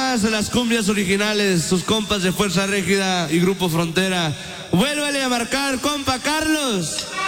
más a las cumbias originales, sus compas de Fuerza Régida y Grupo Frontera. Vuélvale a marcar, compa Carlos.